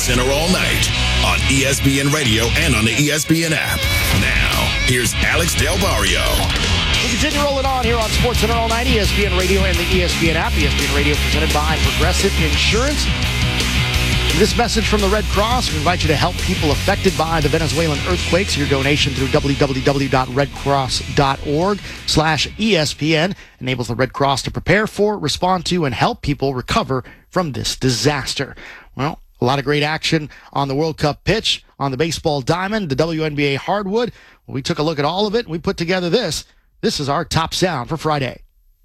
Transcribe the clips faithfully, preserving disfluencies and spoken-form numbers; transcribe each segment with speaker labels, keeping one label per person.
Speaker 1: Center all night on E S P N Radio and on the E S P N app. Now, here's Alex Del Barrio.
Speaker 2: We continue rolling on here on Sports Center all night, E S P N Radio and the E S P N app. E S P N Radio presented by Progressive Insurance. And this message from the Red Cross, we invite you to help people affected by the Venezuelan earthquakes. Your donation through w w w dot red cross dot org slash E S P N enables the Red Cross to prepare for, respond to, and help people recover from this disaster. Well, a lot of great action on the World Cup pitch, on the baseball diamond, the W N B A hardwood. We took a look at all of it, and we put together this. This is our top sound for Friday.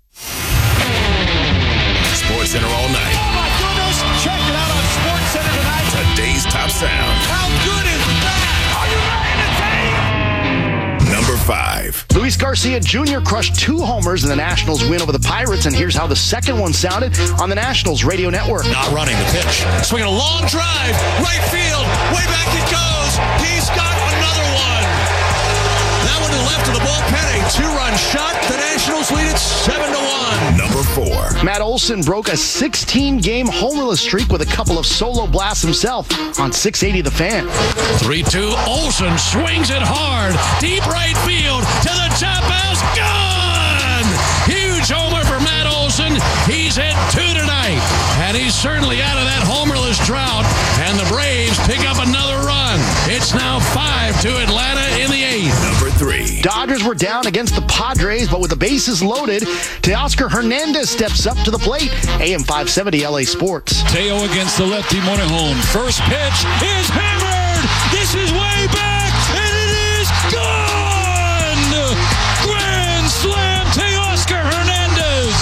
Speaker 1: Sports Center all night.
Speaker 3: Oh, my goodness. Check it out on Sports Center tonight.
Speaker 1: Today's top sound.
Speaker 3: How good is that? Are you ready to take?
Speaker 1: Number five.
Speaker 2: Luis Garcia Junior crushed two homers in the Nationals' win over the Pirates, and here's how the second one sounded on the Nationals radio network.
Speaker 4: Not running the pitch. Swinging a long drive. Right field. Way back it goes. He's got another one. That one to the left of the bullpen. A two-run shot. The Nationals lead it seven to one.
Speaker 1: Number four.
Speaker 2: Matt Olson broke a sixteen-game homerless streak with a couple of solo blasts himself on six eighty The Fan.
Speaker 4: three two. Olson swings it hard. Deep right field to the top house. Gone! Huge homer for Matt Olson. He's hit two tonight. And he's certainly out of that homerless drought. And the Braves pick up another run. It's now five to Atlanta in the eighth.
Speaker 1: Number three.
Speaker 2: Dodgers were down against the Padres, but with the bases loaded, Teoscar Hernandez steps up to the plate. A M five seventy L A Sports.
Speaker 5: Teo against the lefty Morejon. First pitch is hammered. This is way back, and it is gone. Grand slam, Teoscar Hernandez.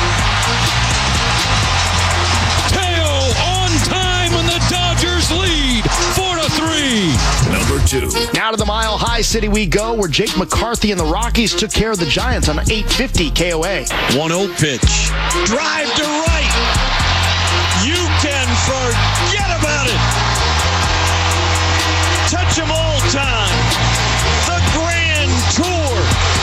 Speaker 5: Teo on time, and the Dodgers lead four to three.
Speaker 1: Number two.
Speaker 2: Now to the Mile High City we go, where Jake McCarthy and the Rockies took care of the Giants on eight fifty K O A.
Speaker 5: one oh pitch.
Speaker 3: Drive to right. You can forget about it. Touch 'em all time. The Grand Tour.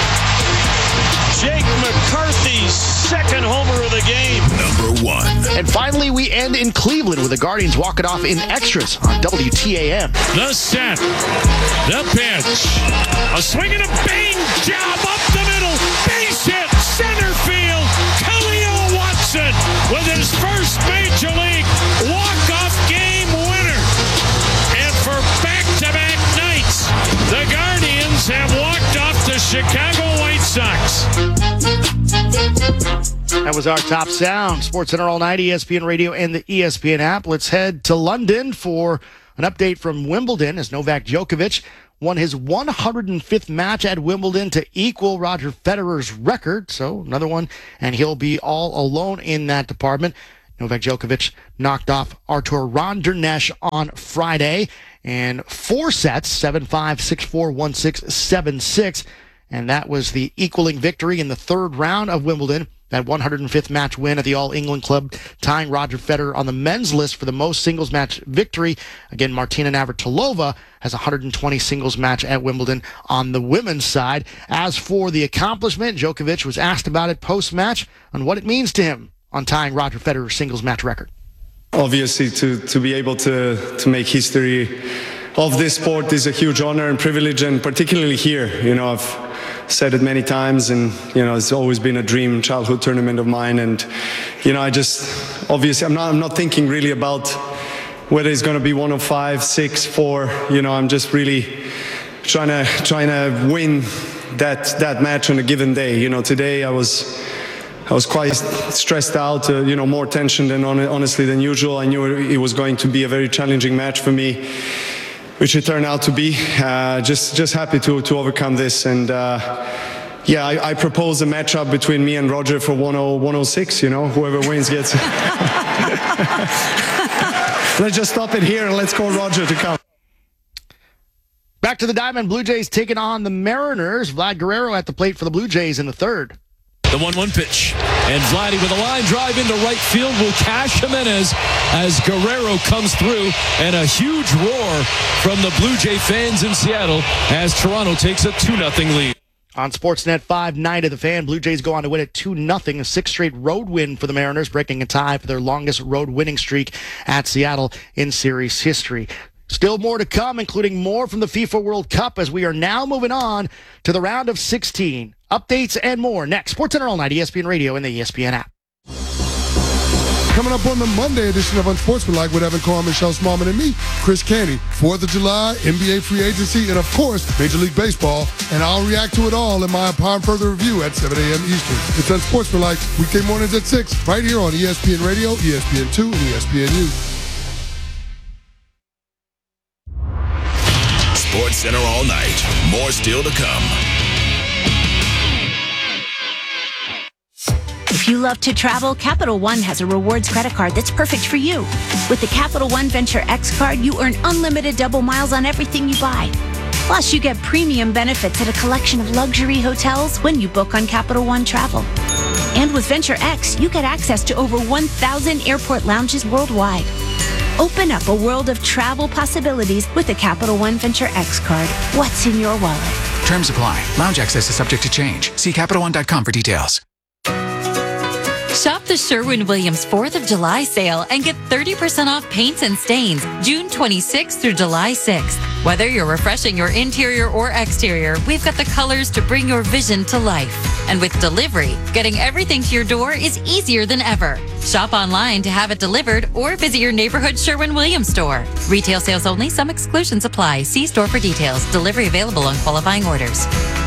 Speaker 3: Jake McCarthy's second homer of the game.
Speaker 1: Number one.
Speaker 2: And finally, we end in Cleveland with the Guardians walking off in extras on W T A M.
Speaker 5: The set. The pitch. A swing and a bang job up the middle. Base hit. Center field. Khalil Watson with his first Major League walk-off game winner. And for back-to-back nights, the Guardians have walked off the Chicago White Sox.
Speaker 2: That was our top sound. Sports Center all night, E S P N Radio and the E S P N app. Let's head to London for an update from Wimbledon as Novak Djokovic won his one hundred fifth match at Wimbledon to equal Roger Federer's record. So another one, and he'll be all alone in that department. Novak Djokovic knocked off Artur Rondernesh on Friday in four sets, seven five, six four, one six, seven six. And that was the equaling victory in the third round of Wimbledon. That one hundred fifth match win at the All England Club, tying Roger Federer on the men's list for the most singles match victory. Again, Martina Navratilova has a one hundred twenty singles match at Wimbledon on the women's side. As for the accomplishment, Djokovic was asked about it post-match on what it means to him on tying Roger Federer's singles match record.
Speaker 6: Obviously, to, to be able to, to make history of this sport is a huge honor and privilege, and particularly here. You know, I've said it many times, and you know, it's always been a dream childhood tournament of mine. And you know, I just obviously I'm not I'm not thinking really about whether it's going to be one oh five, six, four. You know, I'm just really trying to trying to win that that match on a given day. You know, today I was. I was quite stressed out, uh, you know, more tension than on, honestly than usual. I knew it was going to be a very challenging match for me, which it turned out to be. Uh, just, just happy to to overcome this, and uh, yeah, I, I propose a matchup between me and Roger for one oh six. You know, whoever wins gets. Let's just stop it here and let's call Roger to come.
Speaker 2: Back to the Diamond. Blue Jays taking on the Mariners. Vlad Guerrero at the plate for the Blue Jays in the third.
Speaker 5: The one one pitch. And Vladdy with a line drive into right field will cash Jimenez as Guerrero comes through. And a huge roar from the Blue Jay fans in Seattle as Toronto takes a two nothing lead.
Speaker 2: On Sportsnet five, night of the Fan, Blue Jays go on to win it two nothing, a sixth straight road win for the Mariners, breaking a tie for their longest road winning streak at Seattle in series history. Still more to come, including more from the FIFA World Cup, as we are now moving on to the round of sixteen. Updates and more next. SportsCenter All Night, E S P N Radio, and the E S P N app.
Speaker 7: Coming up on the Monday edition of Unsportsmanlike with Evan Carr, Michelle Smallman, and me, Chris Canty. fourth of July, N B A free agency, and of course, Major League Baseball. And I'll react to it all in my Upon Further Review at seven a.m. Eastern. It's Unsportsmanlike, weekday mornings at six, right here on E S P N Radio, E S P N two, and E S P N U.
Speaker 1: SportsCenter All Night. More still to come.
Speaker 8: If you love to travel, Capital One has a rewards credit card that's perfect for you. With the Capital One Venture X card, you earn unlimited double miles on everything you buy. Plus, you get premium benefits at a collection of luxury hotels when you book on Capital One Travel. And with Venture X, you get access to over one thousand airport lounges worldwide. Open up a world of travel possibilities with the Capital One Venture X card. What's in your wallet?
Speaker 9: Terms apply. Lounge access is subject to change. See Capital One dot com for details.
Speaker 10: Shop the Sherwin-Williams fourth of July sale and get thirty percent off paints and stains June twenty-sixth through July sixth. Whether you're refreshing your interior or exterior, we've got the colors to bring your vision to life. And with delivery, getting everything to your door is easier than ever. Shop online to have it delivered or visit your neighborhood Sherwin-Williams store. Retail sales only. Some exclusions apply. See store for details. Delivery available on qualifying orders.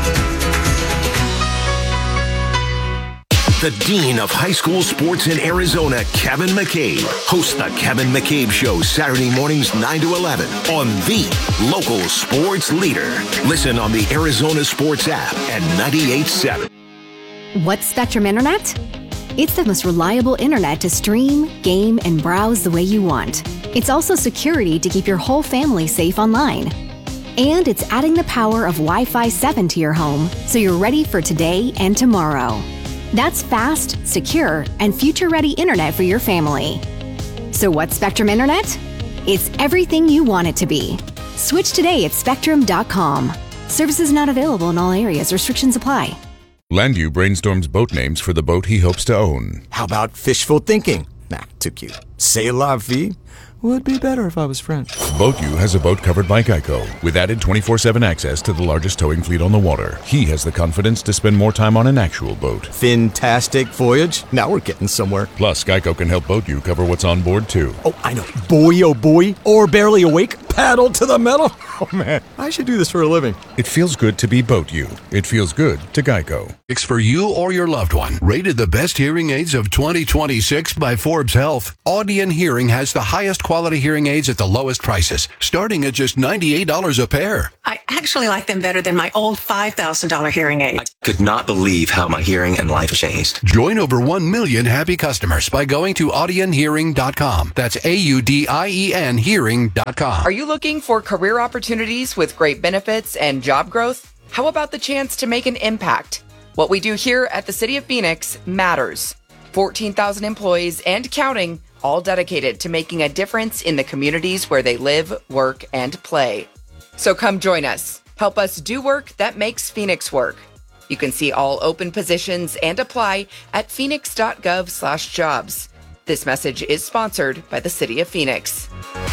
Speaker 11: The Dean of High School Sports in Arizona, Kevin McCabe, hosts the Kevin McCabe Show Saturday mornings nine to eleven on the local sports leader. Listen on the Arizona Sports app and ninety-eight point seven.
Speaker 12: What's Spectrum Internet? It's the most reliable internet to stream, game, and browse the way you want. It's also security to keep your whole family safe online. And it's adding the power of Wi-Fi seven to your home so you're ready for today and tomorrow. That's fast, secure, and future-ready internet for your family. So what's Spectrum Internet? It's everything you want it to be. Switch today at spectrum dot com. Services not available in all areas. Restrictions apply.
Speaker 13: Landu brainstorms boat names for the boat he hopes to own.
Speaker 14: How about fishful thinking? Nah, too cute. C'est la vie? Would be better if I was French.
Speaker 13: BoatU has a boat covered by Geico with added twenty-four seven access to the largest towing fleet on the water. He has the confidence to spend more time on an actual boat.
Speaker 14: Fantastic voyage. Now we're getting somewhere.
Speaker 13: Plus, Geico can help BoatU cover what's on board, too.
Speaker 14: Oh, I know. Boy, oh boy. Or barely awake. Paddle to the metal. Oh, man. I should do this for a living.
Speaker 13: It feels good to be BoatU. It feels good to Geico.
Speaker 15: It's for you or your loved one. Rated the best hearing aids of twenty twenty-six by Forbes Health. Audion Hearing has the highest quality hearing aids at the lowest prices, starting at just ninety-eight dollars a pair.
Speaker 16: I actually like them better than my old five thousand dollars hearing aid.
Speaker 17: I could not believe how my hearing and life changed.
Speaker 15: Join over one million happy customers by going to audion hearing dot com. That's A U D I E N hearing dot com.
Speaker 18: Are you looking for career opportunities with great benefits and job growth? How about the chance to make an impact? What we do here at the City of Phoenix matters. fourteen thousand employees and counting, all dedicated to making a difference in the communities where they live, work, and play. So come join us. Help us do work that makes Phoenix work. You can see all open positions and apply at phoenix.gov slash jobs. This message is sponsored by the City of Phoenix.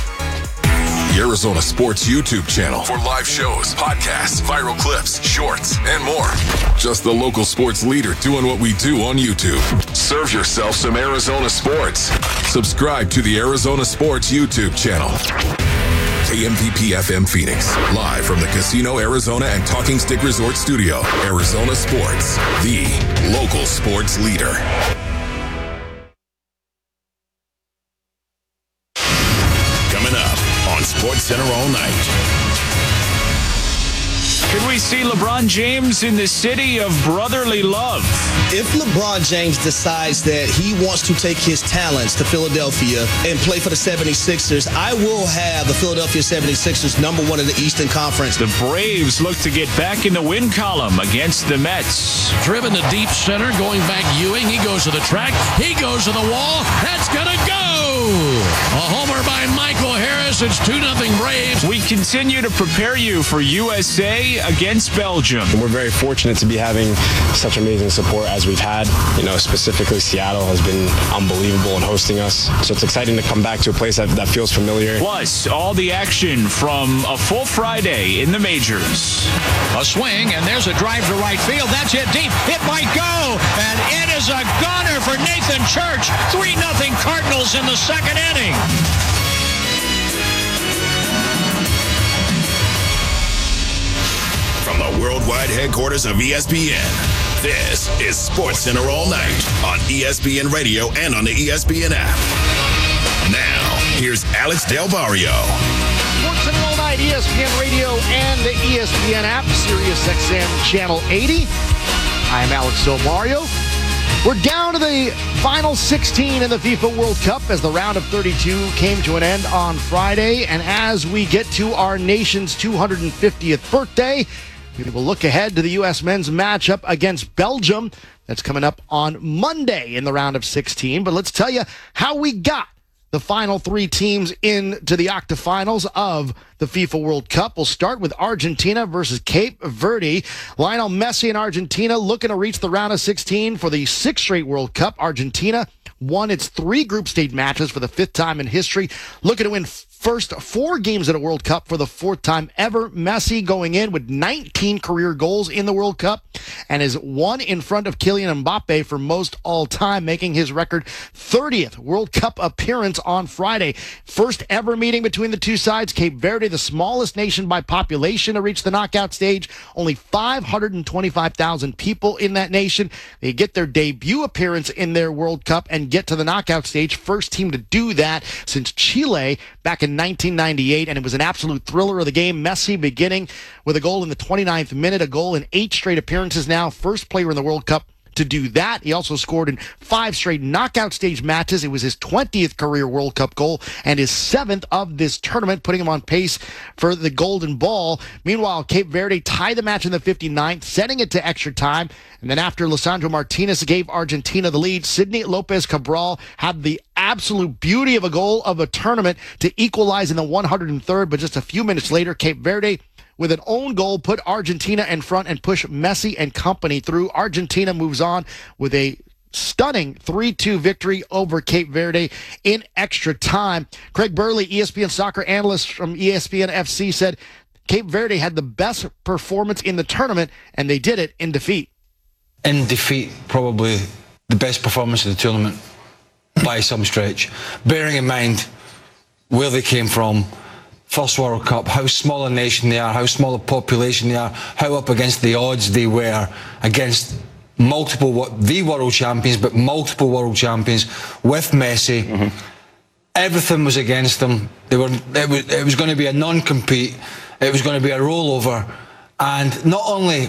Speaker 1: The Arizona Sports YouTube channel for live shows, podcasts, viral clips, shorts, and more. Just the local sports leader doing what we do on YouTube. Serve yourself some Arizona sports. Subscribe to the Arizona Sports YouTube channel. K M V P F M Phoenix, live from the Casino Arizona and Talking Stick Resort Studio. Arizona Sports, the local sports leader. Coming up on SportsCenter All Night.
Speaker 5: Can we see LeBron James in the city of brotherly love?
Speaker 19: If LeBron James decides that he wants to take his talents to Philadelphia and play for the seventy-sixers, I will have the Philadelphia seventy-sixers number one in the Eastern Conference.
Speaker 5: The Braves look to get back in the win column against the Mets.
Speaker 4: Driven to deep center, going back Ewing. He goes to the track. He goes to the wall. That's going to go. A homer by Michael Harris. It's two nothing Braves.
Speaker 20: We continue to prepare you for U S A against Belgium.
Speaker 21: We're very fortunate to be having such amazing support as we've had. You know, specifically Seattle has been unbelievable in hosting us. So it's exciting to come back to a place that, that feels familiar.
Speaker 20: Plus, all the action from a full Friday in the majors.
Speaker 4: A swing, and there's a drive to right field. That's hit deep. It might go, and it is a gunner for Nathan Church. three nothing Cardinals in the second inning.
Speaker 1: From the worldwide headquarters of E S P N, this is SportsCenter All Night on E S P N Radio and on the E S P N app. Now, here's Alex Del Barrio.
Speaker 2: SportsCenter All Night, E S P N Radio and the E S P N app, Sirius X M Channel eighty. I am Alex Del Barrio. We're down to the final sixteen in the FIFA World Cup as the round of thirty-two came to an end on Friday. And as we get to our nation's two hundred fiftieth birthday, we will look ahead to the U S men's matchup against Belgium. That's coming up on Monday in the round of sixteen. But let's tell you how we got the final three teams into the octafinals of the FIFA World Cup. We'll start with Argentina versus Cape Verde. Lionel Messi and Argentina looking to reach the round of sixteen for the sixth straight World Cup. Argentina won its three group stage matches for the fifth time in history, looking to win first four games at a World Cup for the fourth time ever. Messi going in with nineteen career goals in the World Cup and is one in front of Kylian Mbappe for most all time, making his record thirtieth World Cup appearance on Friday. First ever meeting between the two sides. Cape Verde, the smallest nation by population to reach the knockout stage. Only five hundred twenty-five thousand people in that nation. They get their debut appearance in their World Cup and get to the knockout stage. First team to do that since Chile back in nineteen ninety-eight, and it was an absolute thriller of the game. Messi beginning with a goal in the twenty-ninth minute, a goal in eight straight appearances now. First player in the World Cup to do that. He also scored in five straight knockout stage matches. It was his twentieth career World Cup goal and his seventh of this tournament, putting him on pace for the Golden Ball. Meanwhile, Cape Verde tied the match in the fifty-ninth, setting it to extra time. And then after Lisandro Martinez gave Argentina the lead, Sidney Lopez Cabral had the absolute beauty of a goal of a tournament to equalize in the one hundred third. But just a few minutes later, Cape Verde, with an own goal, put Argentina in front and push Messi and company through. Argentina moves on with a stunning three two victory over Cape Verde in extra time. Craig Burley, E S P N soccer analyst from E S P N F C, said Cape Verde had the best performance in the tournament, and they did it in defeat.
Speaker 22: In defeat, probably the best performance of the tournament by some stretch. Bearing in mind where they came from, first World Cup, how small a nation they are, how small a population they are, how up against the odds they were against multiple, what the world champions, but multiple world champions with Messi. Mm-hmm. Everything was against them. They were. It was, it was going to be a non-compete. It was going to be a rollover. And not only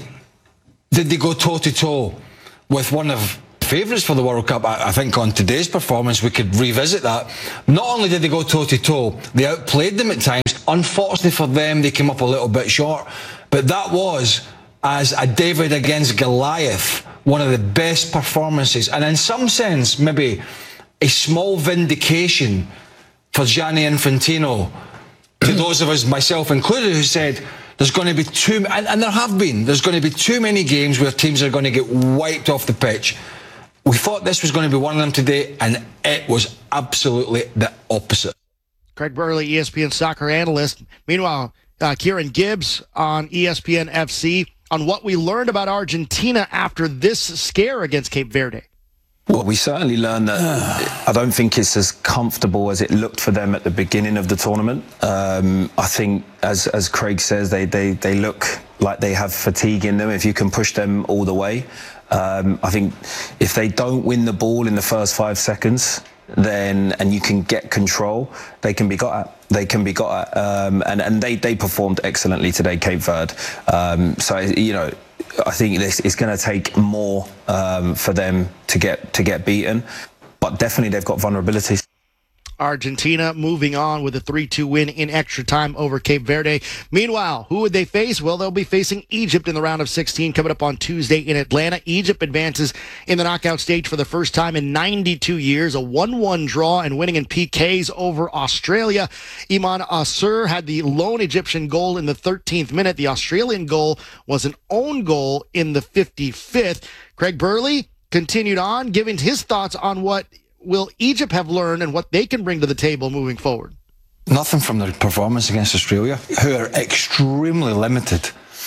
Speaker 22: did they go toe-to-toe with one of the favourites for the World Cup, I, I think on today's performance we could revisit that. Not only did they go toe-to-toe, they outplayed them at times. Unfortunately for them, they came up a little bit short. But that was, as a David against Goliath, one of the best performances. And in some sense, maybe a small vindication for Gianni Infantino, to those of us, myself included, who said there's going to be too, and, and there have been, there's going to be too many games where teams are going to get wiped off the pitch. We thought this was going to be one of them today, and it was absolutely the opposite.
Speaker 2: Craig Burley, E S P N soccer analyst. Meanwhile, uh, Kieran Gibbs on E S P N F C on what we learned about Argentina after this scare against Cape Verde.
Speaker 23: Well, we certainly learned that I don't think it's as comfortable as it looked for them at the beginning of the tournament. Um, I think, as as Craig says, they, they, they look like they have fatigue in them if you can push them all the way. Um, I think if they don't win the ball in the first five seconds, then and you can get control, they can be got at. They can be got at. Um, and, and they, they performed excellently today, Cape Verde. Um, so, you know, I think this is going to take more um, for them to get to get beaten, but definitely they've got vulnerabilities.
Speaker 2: Argentina moving on with a three two win in extra time over Cape Verde. Meanwhile, who would they face? Well, they'll be facing Egypt in the round of sixteen coming up on Tuesday in Atlanta. Egypt advances in the knockout stage for the first time in ninety-two years, a one one draw and winning in P Ks over Australia. Iman Assur had the lone Egyptian goal in the thirteenth minute. The Australian goal was an own goal in the fifty-fifth. Craig Burley continued on, giving his thoughts on what will Egypt have learned and what they can bring to the table moving forward.
Speaker 22: Nothing from their performance against Australia, who are extremely limited.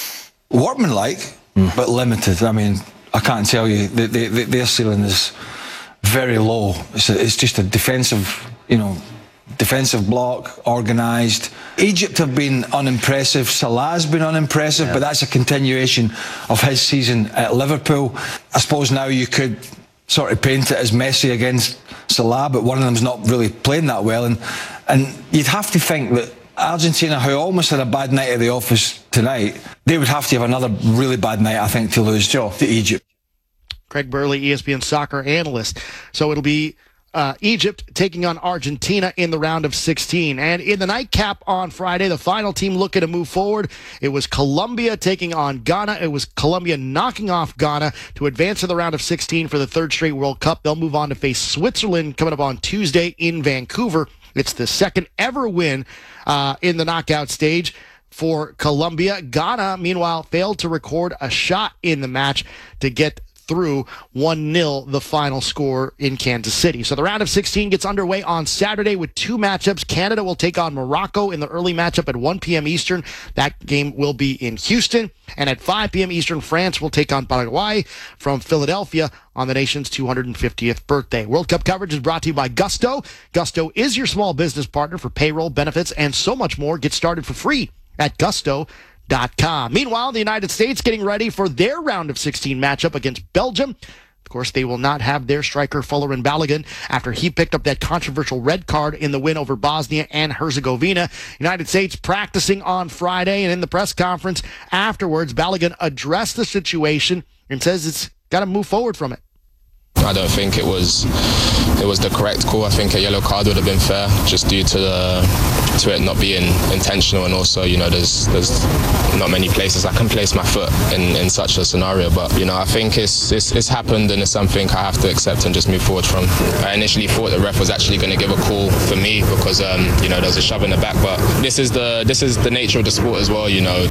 Speaker 22: Workmanlike, mm. but limited. I mean, I can't tell you, they, they, they, their ceiling is very low. It's, a, it's just a defensive, you know, defensive block, organised. Egypt have been unimpressive. Salah's been unimpressive, yeah. but that's a continuation of his season at Liverpool. I suppose now you could sort of paint it as Messi against Salah, but one of them's not really playing that well. And and you'd have to think that Argentina, who almost had a bad night at the office tonight, they would have to have another really bad night, I think, to lose to Egypt.
Speaker 2: Craig Burley, E S P N soccer analyst. So it'll be Uh, Egypt taking on Argentina in the round of sixteen. And in the nightcap on Friday, the final team looking to move forward, it was Colombia taking on Ghana. It was Colombia knocking off Ghana to advance to the round of sixteen for the third straight World Cup. They'll move on to face Switzerland coming up on Tuesday in Vancouver. It's the second ever win uh, in the knockout stage for Colombia. Ghana, meanwhile, failed to record a shot in the match to get through one nil, the final score in Kansas City. So the round of sixteen gets underway on Saturday with two matchups. Canada will take on Morocco in the early matchup at one p.m. Eastern. That game will be in Houston. And at five p.m. Eastern, France will take on Paraguay from Philadelphia on the nation's two hundred fiftieth birthday. World Cup coverage is brought to you by Gusto. Gusto is your small business partner for payroll, benefits, and so much more. Get started for free at Gusto dot com. Meanwhile, the United States getting ready for their round of sixteen matchup against Belgium. Of course, they will not have their striker Folarin Balogun after he picked up that controversial red card in the win over Bosnia and Herzegovina. United States practicing on Friday, and in the press conference afterwards, Balogun addressed the situation and says it's got to move forward from it.
Speaker 3: I don't think it was it was the correct call. I think a yellow card would have been fair, just due to the to it not being intentional, and also, you know, there's there's not many places I can place my foot in, in such a scenario. But you know, I think it's, it's it's happened, and it's something I have to accept and just move forward from. I initially thought the ref was actually going to give a call for me because um, you know, there's a shove in the back, but this is the this is the nature of the sport as well, you know.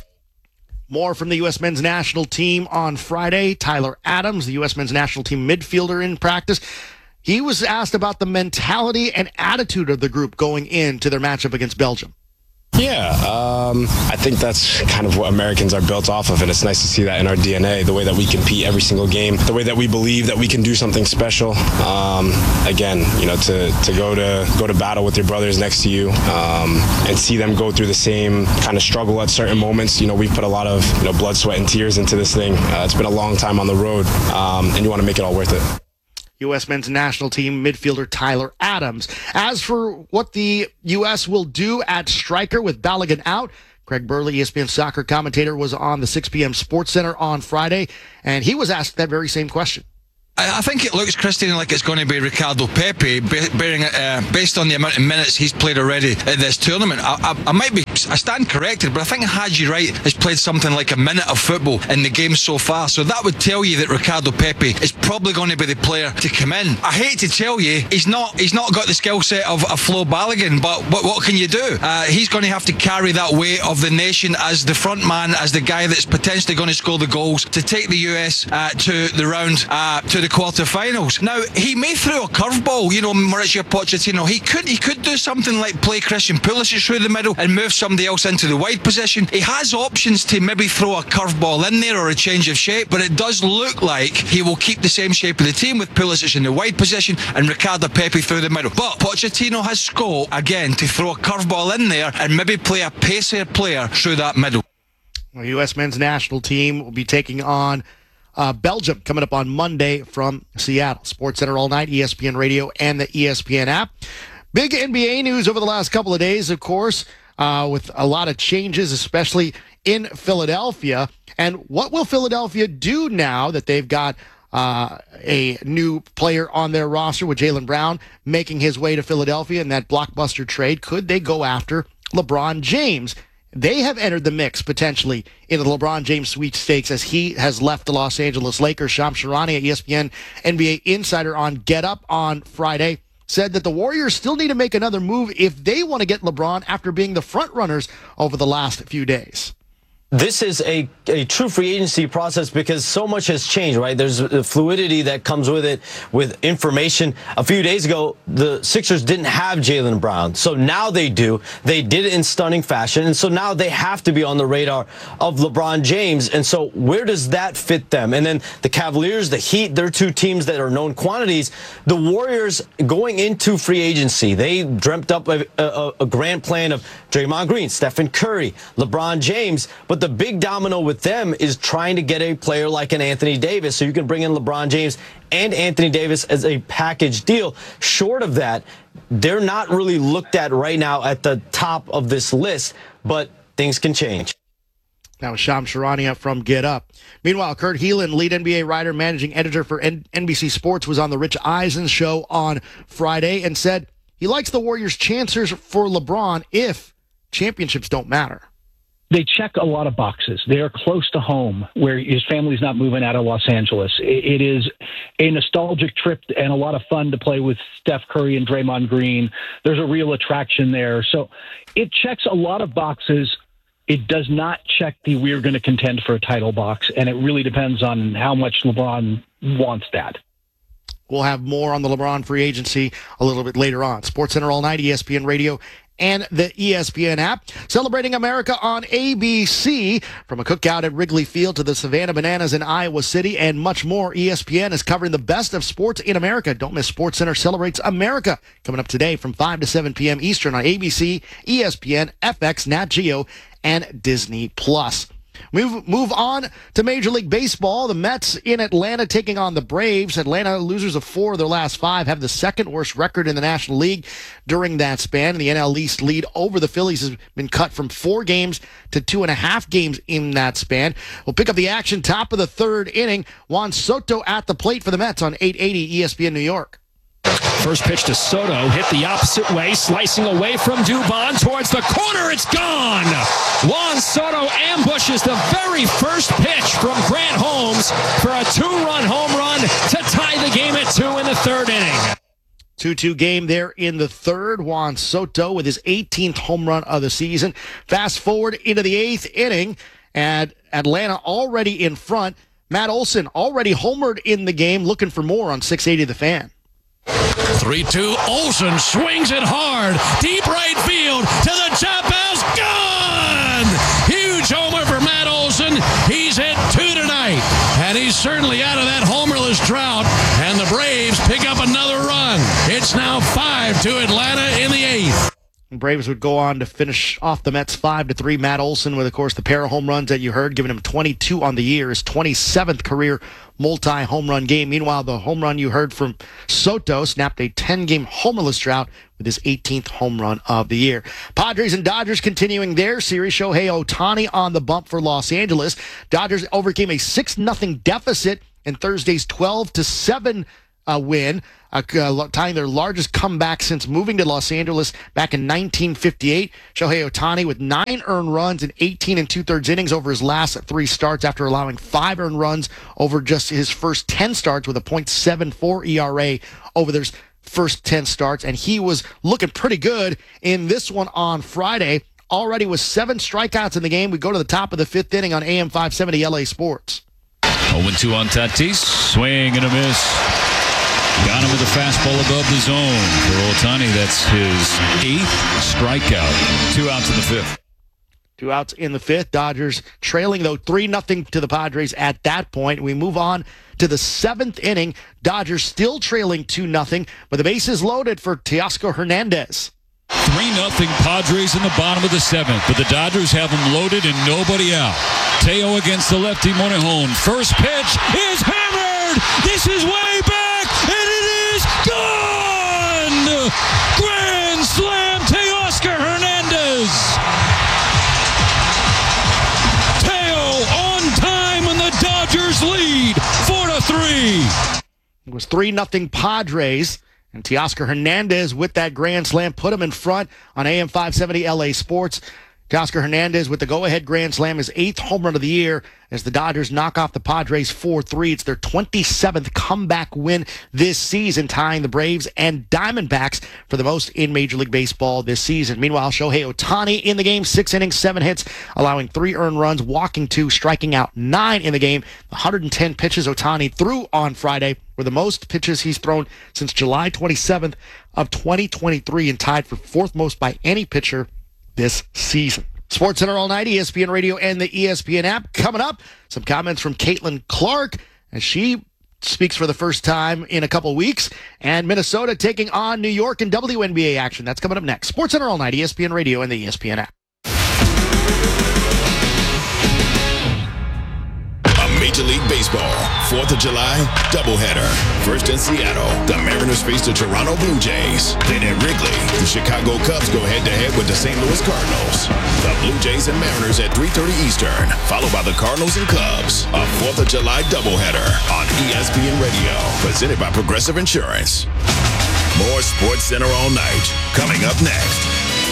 Speaker 2: More from the U S men's national team on Friday. Tyler Adams, the U S men's national team midfielder in practice. He was asked about the mentality and attitude of the group going into their matchup against Belgium.
Speaker 21: Yeah, um, I think that's kind of what Americans are built off of, and it's nice to see that in our D N A, the way that we compete every single game, the way that we believe that we can do something special. Um, again, you know, to, to go to go to battle with your brothers next to you um, and see them go through the same kind of struggle at certain moments. You know, we've put a lot of you know blood, sweat, and tears into this thing. Uh, it's been a long time on the road, um, and you want to make it all worth it.
Speaker 2: U S men's national team midfielder Tyler Adams. As for what the U S will do at striker with Balogun out, Craig Burley, E S P N soccer commentator, was on the six p.m. Sports Center on Friday, and he was asked that very same question.
Speaker 22: I think it looks, Christian, like it's going to be Ricardo Pepi, bearing, uh, based on the amount of minutes he's played already at this tournament. I, I, I might be, I stand corrected, but I think Haji Wright has played something like a minute of football in the game so far. So that would tell you that Ricardo Pepi is probably going to be the player to come in. I hate to tell you, he's not, he's not got the skill set of a Flo Balogun, but what, what can you do? Uh, he's going to have to carry that weight of the nation as the front man, as the guy that's potentially going to score the goals to take the U S uh, to the round, uh, to the quarterfinals. Now, he may throw a curveball, you know, Mauricio Pochettino. He could he could do something like play Christian Pulisic through the middle and move somebody else into the wide position. He has options to maybe throw a curveball in there or a change of shape, but it does look like he will keep the same shape of the team with Pulisic in the wide position and Ricardo Pepi through the middle. But Pochettino has scope, again, to throw a curveball in there and maybe play a pacer player through that middle.
Speaker 2: The U S men's national team will be taking on Uh, Belgium coming up on Monday from Seattle. Sports Center all night, E S P N Radio, and the E S P N app. Big N B A news over the last couple of days, of course, uh, with a lot of changes, especially in Philadelphia. And what will Philadelphia do now that they've got uh, a new player on their roster with Jaylen Brown making his way to Philadelphia in that blockbuster trade. Could they go after LeBron James? They have entered the mix potentially in the LeBron James sweepstakes as he has left the Los Angeles Lakers. Shams Charania, E S P N N B A insider on Get Up on Friday, said that the Warriors still need to make another move if they want to get LeBron after being the front runners over the last few days.
Speaker 6: This is a, a true free agency process because so much has changed, right? There's the fluidity that comes with it, with information. A few days ago, the Sixers didn't have Jaylen Brown. So now they do. They did it in stunning fashion. And so now they have to be on the radar of LeBron James. And so where does that fit them? And then the Cavaliers, the Heat, they're two teams that are known quantities. The Warriors going into free agency, they dreamt up a, a, a grand plan of Draymond Green, Stephen Curry, LeBron James. But the big domino with them is trying to get a player like an Anthony Davis so you can bring in LeBron James and Anthony Davis as a package deal. Short of that, they're not really looked at right now at the top of this list, but things can change.
Speaker 2: That was Shams Charania from Get Up. Meanwhile, Kurt Helin, lead N B A writer, managing editor for N B C Sports, was on the Rich Eisen show on Friday and said he likes the Warriors' chances for LeBron if championships don't matter.
Speaker 7: They check a lot of boxes. They are close to home, where his family's not moving out of Los Angeles. It is a nostalgic trip and a lot of fun to play with Steph Curry and Draymond Green. There's a real attraction there. So it checks a lot of boxes. It does not check the we're going to contend for a title box, and it really depends on how much LeBron wants that.
Speaker 2: We'll have more on the LeBron free agency a little bit later on. SportsCenter all night, E S P N Radio, and the E S P N app. Celebrating America on A B C. From a cookout at Wrigley Field to the Savannah Bananas in Iowa City and much more, E S P N is covering the best of sports in America. Don't miss SportsCenter Celebrates America, coming up today from five to seven p.m. Eastern on A B C, E S P N, F X, Nat Geo, and Disney Plus. Move move on to Major League Baseball. The Mets in Atlanta taking on the Braves. Atlanta, losers of four of their last five, have the second worst record in the National League during that span. The N L East lead over the Phillies has been cut from four games to two and a half games in that span. We'll pick up the action top of the third inning. Juan Soto at the plate for the Mets on eight eighty E S P N New York.
Speaker 5: First pitch to Soto, hit the opposite way, slicing away from Dubon towards the corner. It's gone. Juan Soto ambushes the very first pitch from Grant Holmes for a two-run home run to tie the game at two in the third inning.
Speaker 2: two two game there in the third. Juan Soto with his eighteenth home run of the season. Fast forward into the eighth inning, and Atlanta already in front. Matt Olson already homered in the game, looking for more on six eighty The Fan.
Speaker 4: three two, Olson swings it hard. Deep right field to the top house. Gone! Huge homer for Matt Olson. He's hit two tonight. And he's certainly out of that homerless drought. And the Braves pick up another run. It's now five to Atlanta in the eighth.
Speaker 2: Braves would go on to finish off the Mets five to three. Matt Olson with, of course, the pair of home runs that you heard, giving him twenty-two on the year, his twenty-seventh career multi-home run game. Meanwhile, the home run you heard from Soto snapped a ten-game homerless drought with his eighteenth home run of the year. Padres and Dodgers continuing their series. Shohei Ohtani on the bump for Los Angeles. Dodgers overcame a six nothing deficit in Thursday's twelve to seven uh, win, uh, uh, tying their largest comeback since moving to Los Angeles back in nineteen fifty-eight. Shohei Ohtani with nine earned runs in eighteen and two-thirds innings over his last three starts after allowing five earned runs over just his first ten starts with a point seven four E R A over their first ten starts. And he was looking pretty good in this one on Friday. Already with seven strikeouts in the game. We go to the top of the fifth inning on A M five seventy L A Sports.
Speaker 20: oh and two on Tatis. Swing and a miss. Got him with a fastball above the zone for Ohtani. That's his eighth strikeout. Two outs in the fifth.
Speaker 2: Two outs in the fifth. Dodgers trailing, though, three nothing to the Padres at that point. We move on to the seventh inning. Dodgers still trailing two nothing, but the bases loaded for Teoscar Hernandez.
Speaker 20: three nothing Padres in the bottom of the seventh, but the Dodgers have them loaded and nobody out. Teo against the lefty Morejon. First pitch is hammered. This is way back, and it is gone! Grand slam, Teoscar Hernandez. Teo on time, and the Dodgers lead four to three.
Speaker 2: was three nothing Padres. And Teoscar Hernandez with that grand slam put him in front on A M five seventy L A Sports. Teoscar Hernandez with the go-ahead grand slam, his eighth home run of the year as the Dodgers knock off the Padres four three. It's their twenty-seventh comeback win this season, tying the Braves and Diamondbacks for the most in Major League Baseball this season. Meanwhile, Shohei Ohtani in the game, six innings, seven hits, allowing three earned runs, walking two, striking out nine in the game. one hundred ten pitches Ohtani threw on Friday were the most pitches he's thrown since July twenty-seventh of twenty twenty-three and tied for fourth most by any pitcher this season. SportsCenter all night, E S P N Radio and the E S P N app. Coming up, some comments from Caitlin Clark as she speaks for the first time in a couple weeks. And Minnesota taking on New York in W N B A action. That's coming up next. SportsCenter all night, E S P N Radio and the E S P N app.
Speaker 1: Major League Baseball, fourth of July, doubleheader. First in Seattle, the Mariners face the Toronto Blue Jays. Then at Wrigley, the Chicago Cubs go head-to-head with the Saint Louis Cardinals. The Blue Jays and Mariners at three thirty Eastern, followed by the Cardinals and Cubs. A fourth of July doubleheader on E S P N Radio, presented by Progressive Insurance. More SportsCenter all night, coming up next.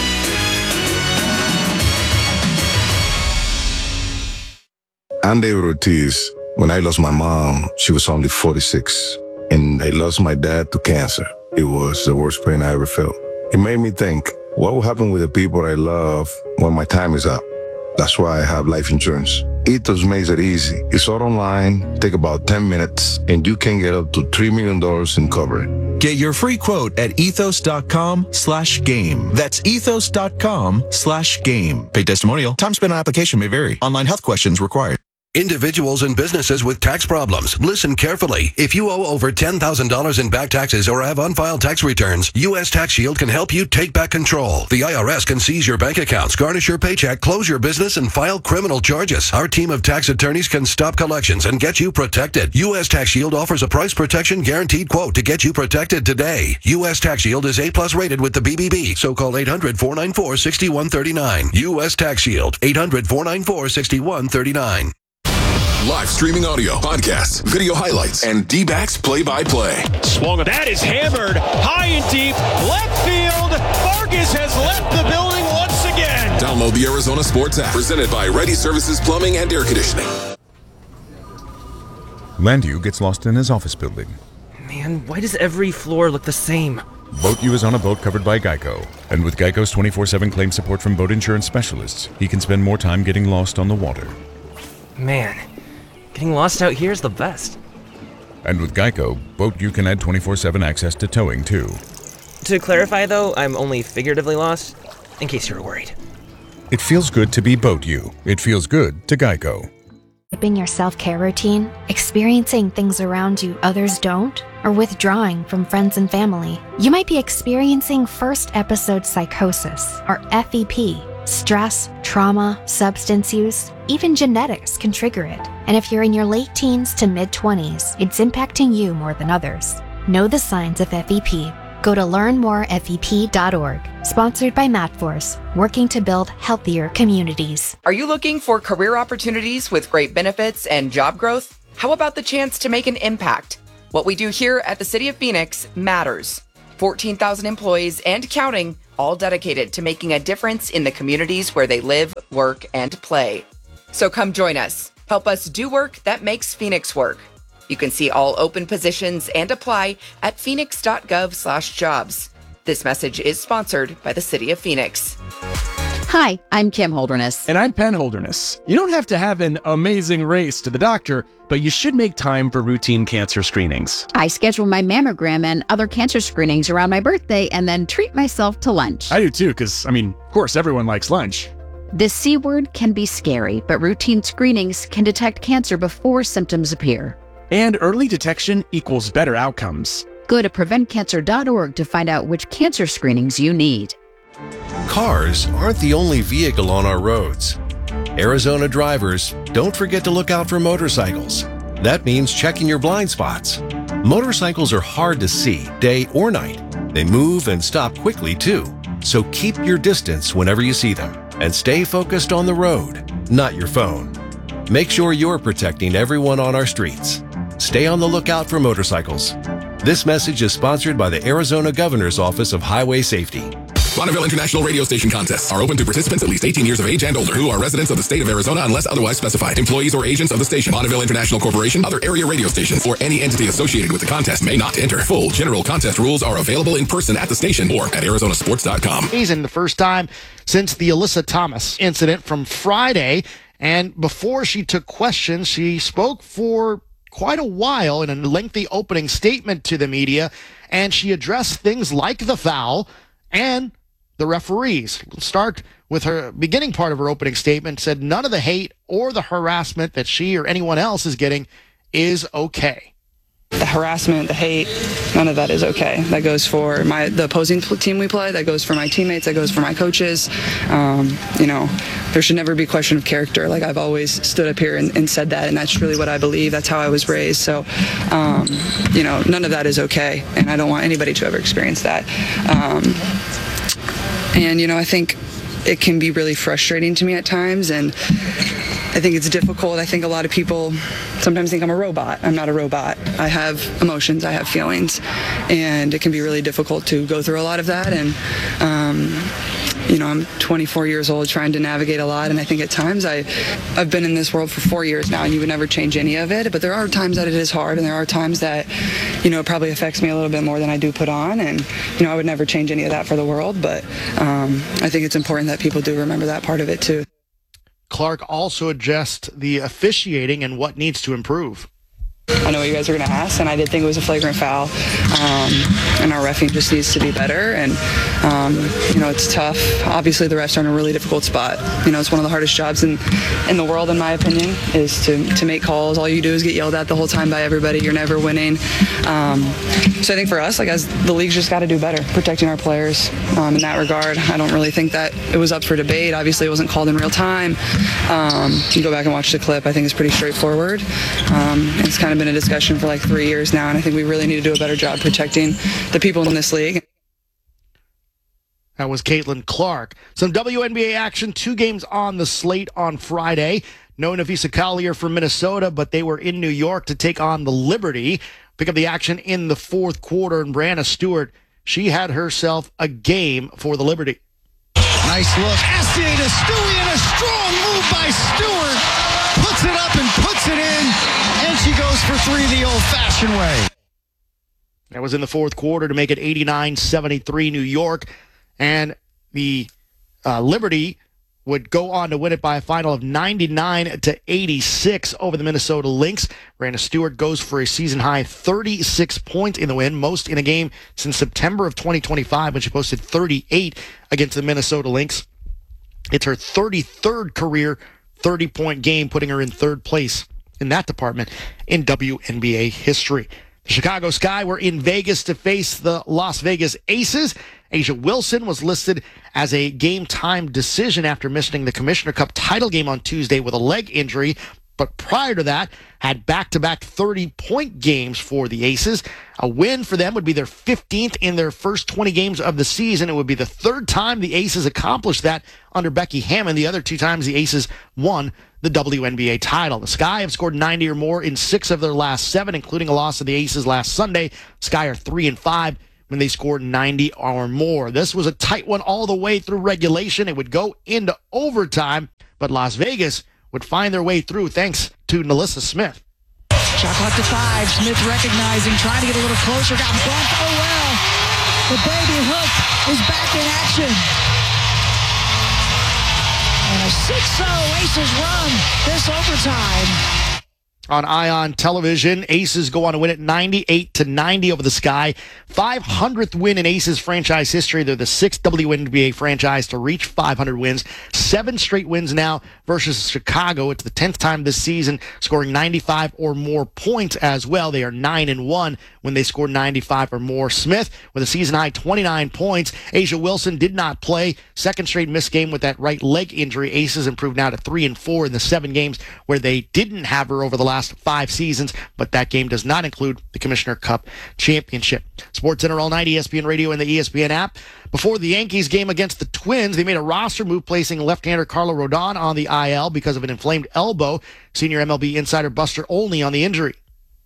Speaker 8: I'm David Ortiz. When I lost my mom, she was only forty-six. And I lost my dad to cancer. It was the worst pain I ever felt. It made me think, what will happen with the people I love when my time is up? That's why I have life insurance. Ethos makes it easy. It's all online, take about ten minutes, and you can get up to three million dollars in coverage.
Speaker 9: Get your free quote at ethos.com slash game. That's ethos.com slash game. Paid testimonial. Time spent on application may vary. Online health questions required.
Speaker 15: Individuals and businesses with tax problems, listen carefully. If you owe over ten thousand dollars in back taxes or have unfiled tax returns, U S Tax Shield can help you take back control. The I R S can seize your bank accounts, garnish your paycheck, close your business, and file criminal charges. Our team of tax attorneys can stop collections and get you protected. U S Tax Shield offers a price protection guaranteed quote to get you protected today. U S Tax Shield is A plus rated with the B B B, so call eight hundred, four nine four, six one three nine. U S Tax Shield, eight hundred, four nine four, six one three nine.
Speaker 1: Live streaming audio, podcasts, video highlights, and D-backs play-by-play.
Speaker 5: Swung. That is hammered high and deep. Left field. Vargas has left the building once again.
Speaker 1: Download the Arizona Sports app, presented by Ready Services Plumbing and Air Conditioning.
Speaker 13: Landu gets lost in his office building.
Speaker 10: Man, why does every floor look the same?
Speaker 13: Boat U is on a boat covered by Geico. And with Geico's twenty-four seven claim support from boat insurance specialists, he can spend more time getting lost on the water.
Speaker 10: Man, getting lost out here is the best.
Speaker 13: And with Geico, Boat U can add twenty-four seven access to towing, too.
Speaker 10: To clarify, though, I'm only figuratively lost, in case you were worried.
Speaker 13: It feels good to be Boat U. It feels good to Geico.
Speaker 24: Skipping your self-care routine, experiencing things around you others don't, or withdrawing from friends and family. You might be experiencing first episode psychosis, or F E P. Stress, trauma, substance use, even genetics can trigger it. And if you're in your late teens to mid-twenties, it's impacting you more than others. Know the signs of F E P. Go to learn more F E P dot org. Sponsored by MatForce, working to build healthier communities.
Speaker 18: Are you looking for career opportunities with great benefits and job growth? How about the chance to make an impact? What we do here at the City of Phoenix matters. fourteen thousand employees and counting, all dedicated to making a difference in the communities where they live, work, and play. So come join us. Help us do work that makes Phoenix work. You can see all open positions and apply at phoenix.gov slash jobs. This message is sponsored by the City of Phoenix.
Speaker 25: Hi, I'm Kim Holderness.
Speaker 26: And I'm Penn Holderness. You don't have to have an amazing race to the doctor, but you should make time for routine cancer screenings.
Speaker 25: I schedule my mammogram and other cancer screenings around my birthday and then treat myself to lunch.
Speaker 26: I do too, because, I mean, of course, everyone likes lunch.
Speaker 25: The C word can be scary, but routine screenings can detect cancer before symptoms appear.
Speaker 26: And early detection equals better outcomes.
Speaker 25: Go to prevent cancer dot org to find out which cancer screenings you need.
Speaker 27: Cars aren't the only vehicle on our roads. Arizona drivers, don't forget to look out for motorcycles. That means checking your blind spots. Motorcycles are hard to see, day or night. They move and stop quickly, too. So keep your distance whenever you see them. And stay focused on the road, not your phone. Make sure you're protecting everyone on our streets. stay on the lookout for motorcycles. This message is sponsored by the Arizona Governor's Office of Highway Safety.
Speaker 1: Bonneville International Radio Station contests are open to participants at least eighteen years of age and older who are residents of the state of Arizona unless otherwise specified. Employees or agents of the station, Bonneville International Corporation, other area radio stations, or any entity associated with the contest may not enter. Full general contest rules are available in person at the station or at arizona sports dot com.
Speaker 2: The first time since the Alyssa Thomas incident from Friday, and before she took questions, she spoke for quite a while in a lengthy opening statement to the media, and she addressed things like the foul and the referees. We'll start with her beginning part of her opening statement, said none of the hate or the harassment that she or anyone else is getting is okay.
Speaker 11: The harassment, the hate, none of that is okay. That goes for my the opposing team we play, that goes for my teammates, that goes for my coaches. Um, you know, there should never be a question of character. Like, I've always stood up here and, and said that, and that's really what I believe. That's how I was raised. So, um, you know, none of that is okay, and I don't want anybody to ever experience that. Um, And, you know, I think it can be really frustrating to me at times, and I think it's difficult. I think a lot of people sometimes think I'm a robot. I'm not a robot. I have emotions, I have feelings, and it can be really difficult to go through a lot of that. And, um, you know, I'm twenty-four years old trying to navigate a lot, and I think at times I, I've been in this world for four years now, and you would never change any of it, but there are times that it is hard, and there are times that, you know, it probably affects me a little bit more than I do put on, and, you know, I would never change any of that for the world, but um, I think it's important that people do remember that part of it, too.
Speaker 2: Clark also addressed the officiating and what needs to improve.
Speaker 11: I know what you guys are going to ask, and I did think it was a flagrant foul, um, and our reffing just needs to be better, and, um, you know, it's tough. Obviously, the refs are in a really difficult spot. You know, it's one of the hardest jobs in, in the world, in my opinion, is to, to make calls. All you do is get yelled at the whole time by everybody. You're never winning. Um, so I think for us, like, as the league's just got to do better, protecting our players um, in that regard. I don't really think that it was up for debate. Obviously, it wasn't called in real time. Um, you go back and watch the clip. I think it's pretty straightforward. Um, it's kind of been a discussion for like three years now, and I think we really need to do a better job protecting the people in this league.
Speaker 2: That was Caitlin Clark. Some W N B A action, two games on the slate on Friday. No Nafisa Collier from Minnesota, but they were in New York to take on the Liberty. Pick up the action in the fourth quarter, and Brianna Stewart, she had herself a game for the Liberty.
Speaker 12: Nice look. Astier to Stewie, and a strong move by Stewart. Puts it up and puts it in, and she goes for three the old-fashioned way.
Speaker 2: That was in the fourth quarter to make it eighty-nine seventy-three New York, and the uh, Liberty would go on to win it by a final of ninety-nine to eighty-six over the Minnesota Lynx. Brianna Stewart goes for a season-high thirty-six points in the win, most in a game since September of twenty twenty-five when she posted thirty-eight against the Minnesota Lynx. It's her thirty-third career thirty-point game, putting her in third place in that department in W N B A history. The Chicago Sky were in Vegas to face the Las Vegas Aces. A'ja Wilson was listed as a game-time decision after missing the Commissioner Cup title game on Tuesday with a leg injury, but prior to that, had back-to-back thirty-point games for the Aces. A win for them would be their fifteenth in their first twenty games of the season. It would be the third time the Aces accomplished that under Becky Hammon. The other two times the Aces won the W N B A title. The Sky have scored ninety or more in six of their last seven, including a loss to the Aces last Sunday. Sky are three and five when they scored ninety or more. This was a tight one all the way through regulation. It would go into overtime, but Las Vegas would find their way through thanks to NaLyssa Smith.
Speaker 14: Shot clock to five. Smith recognizing, trying to get a little closer. Got bumped. Oh, well. The baby hook is back in action. And a six oh Aces run this overtime.
Speaker 2: On Ion Television, Aces go on to win it ninety-eight to ninety over the Sky. five hundredth win in Aces franchise history. They're the sixth W N B A franchise to reach five hundred wins. Seven straight wins now versus Chicago. It's the tenth time this season, scoring ninety-five or more points as well. They are nine and one when they score ninety-five or more. Smith with a season-high twenty-nine points. A'ja Wilson did not play. Second straight missed game with that right leg injury. Aces improved now to three and four in the seven games where they didn't have her over the last five seasons, but that game does not include the Commissioner Cup Championship. SportsCenter all night, E S P N Radio and the E S P N app. Before the Yankees game against the Twins, they made a roster move, placing left-hander Carlos Rodon on the I L because of an inflamed elbow. Senior M L B insider Buster Olney on the injury.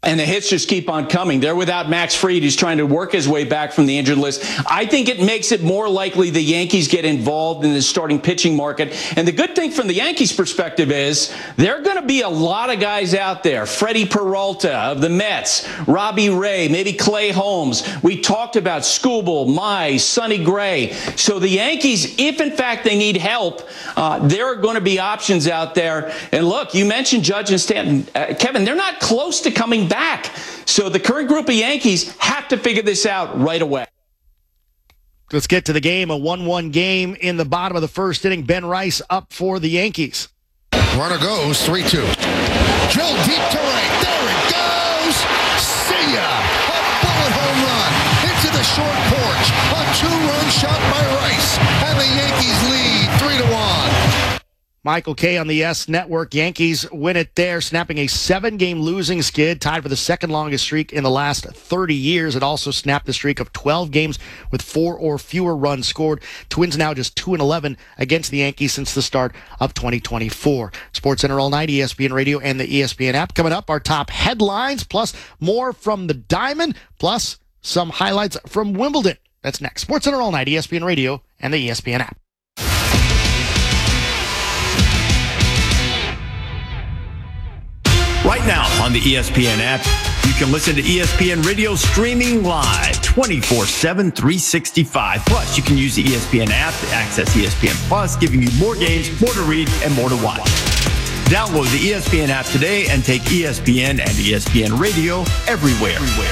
Speaker 3: and the hits just keep on coming. They're without Max Fried, who's trying to work his way back from the injured list. I think it makes it more likely the Yankees get involved in the starting pitching market. And the good thing from the Yankees' perspective is there are going to be a lot of guys out there. Freddie Peralta of the Mets, Robbie Ray, maybe Clay Holmes. We talked about Skubal, Mize, Sonny Gray. So the Yankees, if in fact they need help, uh, there are going to be options out there. And look, you mentioned Judge and Stanton. Uh, Kevin, they're not close to coming back. So the current group of Yankees have to figure this out right away.
Speaker 2: Let's get to the game. A one one game in the bottom of the first inning. Ben Rice up for the Yankees.
Speaker 16: Runner goes three two. Drill deep to right. There it goes. See ya. A bullet home run into the short porch. A two-run shot by Rice. And the Yankees lead three to one.
Speaker 2: Michael Kay on the S Network. Yankees win it there, snapping a seven-game losing skid, tied for the second longest streak in the last thirty years. It also snapped the streak of twelve games with four or fewer runs scored. Twins now just two and eleven against the Yankees since the start of twenty twenty-four. SportsCenter all night, E S P N Radio and the E S P N app. Coming up, our top headlines, plus more from the Diamond, plus some highlights from Wimbledon. That's next. SportsCenter all night, E S P N Radio and the E S P N app.
Speaker 17: Right now on the E S P N app, you can listen to E S P N Radio streaming live twenty-four seven, three sixty-five. Plus, you can use the E S P N app to access E S P N Plus, giving you more games, more to read, and more to watch. Download the E S P N app today and take E S P N and E S P N Radio everywhere. everywhere.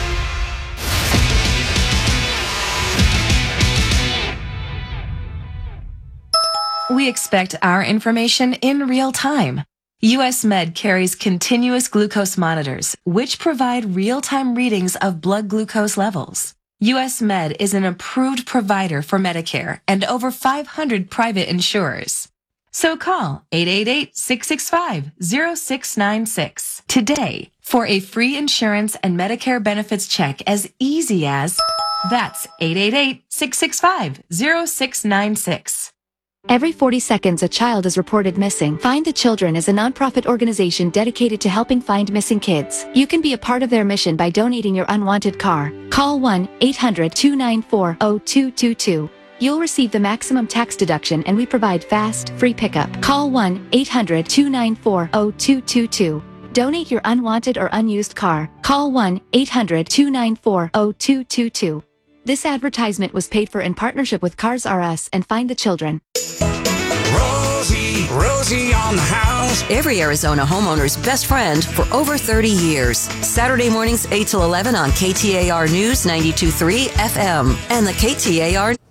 Speaker 19: We expect our information in real time. U S Med carries continuous glucose monitors, which provide real-time readings of blood glucose levels. U S Med is an approved provider for Medicare and over five hundred private insurers. So call eight eight eight, six six five, zero six nine six today for a free insurance and Medicare benefits check as easy as that's eight eight eight, six six five, zero six nine six.
Speaker 21: Every forty seconds, a child is reported missing. Find the Children is a nonprofit organization dedicated to helping find missing kids. You can be a part of their mission by donating your unwanted car. Call one eight hundred, two nine four, zero two two two. You'll receive the maximum tax deduction and we provide fast, free pickup. Call one eight hundred, two nine four, zero two two two. Donate your unwanted or unused car. Call one eight hundred, two nine four, zero two two two. This advertisement was paid for in partnership with Cars R Us and Find the Children.
Speaker 22: Rosie, Rosie on the house. Every Arizona homeowner's best friend for over thirty years. Saturday mornings eight till eleven on K T A R News ninety-two point three F M and the K T A R.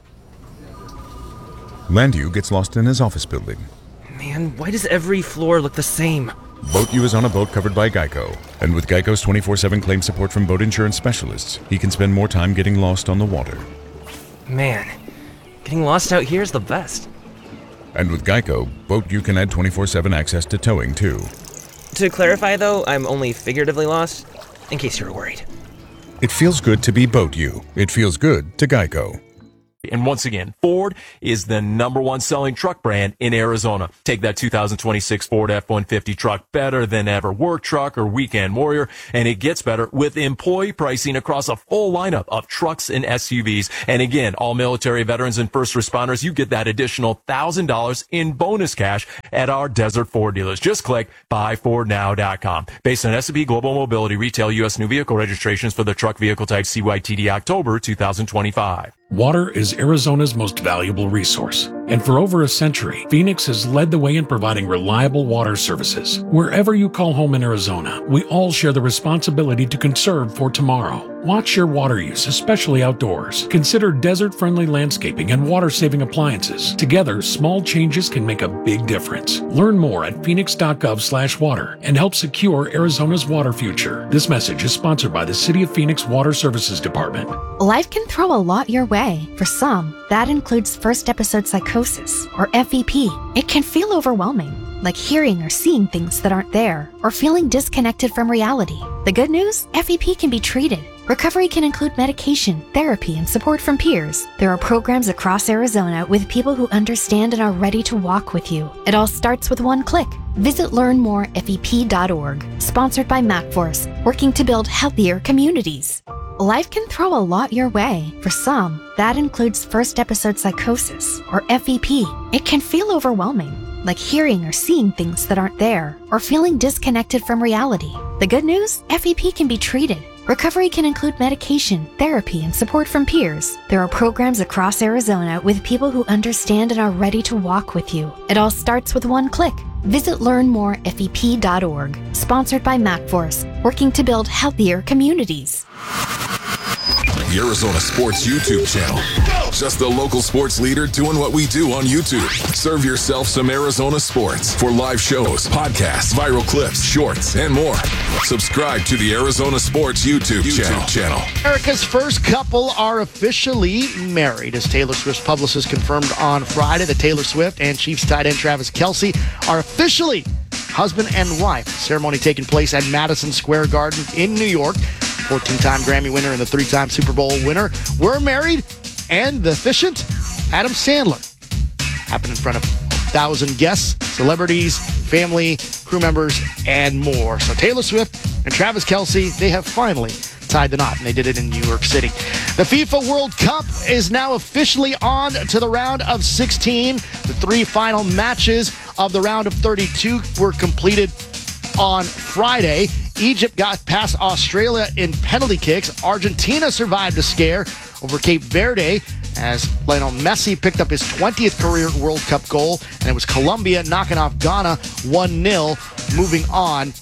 Speaker 13: Landu gets lost in his office building.
Speaker 10: Man, why does every floor look the same?
Speaker 13: Boat U is on a boat covered by Geico. And with Geico's twenty-four seven claim support from boat insurance specialists, he can spend more time getting lost on the water.
Speaker 10: Man, getting lost out here is the best.
Speaker 13: And with Geico, Boat U can add twenty-four seven access to towing, too.
Speaker 10: To clarify, though, I'm only figuratively lost, in case you're worried.
Speaker 13: It feels good to be Boat U. It feels good to Geico.
Speaker 23: And once again, Ford is the number one selling truck brand in Arizona. Take that two thousand twenty-six Ford F one fifty truck, better than ever work truck or weekend warrior, and it gets better with employee pricing across a full lineup of trucks and S U Vs. And again, all military veterans and first responders, you get that additional one thousand dollars in bonus cash at our Desert Ford dealers. Just click buy ford now dot com. Based on S and P Global Mobility retail U S new vehicle registrations for the truck vehicle type C Y T D October two thousand twenty-five.
Speaker 28: Water is Arizona's most valuable resource, and for over a century, Phoenix has led the way in providing reliable water services. Wherever you call home in Arizona, we all share the responsibility to conserve for tomorrow. Watch your water use, especially outdoors. Consider desert-friendly landscaping and water-saving appliances. Together, small changes can make a big difference. Learn more at phoenix dot gov slash water and help secure Arizona's water future. This message is sponsored by the City of Phoenix Water Services Department.
Speaker 24: Life can throw a lot your way. For some, that includes first episode psychosis, or F E P. It can feel overwhelming, like hearing or seeing things that aren't there, or feeling disconnected from reality. The good news? F E P can be treated. Recovery can include medication, therapy, and support from peers. There are programs across Arizona with people who understand and are ready to walk with you. It all starts with one click. Visit learn more F E P dot org. Sponsored by MacForce, working to build healthier communities. Life can throw a lot your way. For some, that includes first episode psychosis, or F E P. It can feel overwhelming, like hearing or seeing things that aren't there, or feeling disconnected from reality. The good news? F E P can be treated. Recovery can include medication, therapy, and support from peers. There are programs across Arizona with people who understand and are ready to walk with you. It all starts with one click. Visit learn more F E P dot org. Sponsored by MacForce, working to build healthier communities.
Speaker 1: The Arizona Sports YouTube channel. Just the local sports leader doing what we do on YouTube. Serve yourself some Arizona sports for live shows, podcasts, viral clips, shorts, and more. Subscribe to the Arizona Sports YouTube, YouTube channel. channel.
Speaker 2: America's first couple are officially married, as Taylor Swift's publicist confirmed on Friday that Taylor Swift and Chiefs tight end Travis Kelce are officially husband and wife. The ceremony taking place at Madison Square Garden in New York. fourteen-time Grammy winner and the three-time Super Bowl winner were married, and the efficient Adam Sandler happened in front of a thousand guests, celebrities, family, crew members, and more. So Taylor Swift and Travis Kelce, they have finally tied the knot, and they did it in New York City. The FIFA World Cup is now officially on to the round of sixteen. The three final matches of the round of thirty-two were completed on Friday. Egypt got past Australia in penalty kicks. Argentina survived a scare over Cape Verde as Lionel Messi picked up his twentieth career World Cup goal. And it was Colombia knocking off Ghana one nil, moving on